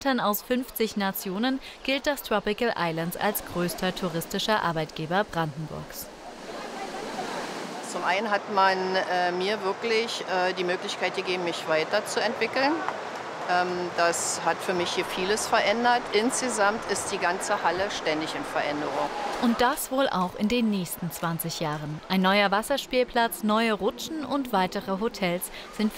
Aus 50 Nationen gilt das Tropical Islands als größter touristischer Arbeitgeber Brandenburgs. Zum einen hat man mir wirklich die Möglichkeit gegeben, mich weiterzuentwickeln. Das hat für mich hier vieles verändert. Insgesamt ist die ganze Halle ständig in Veränderung. Und das wohl auch in den nächsten 20 Jahren. Ein neuer Wasserspielplatz, neue Rutschen und weitere Hotels sind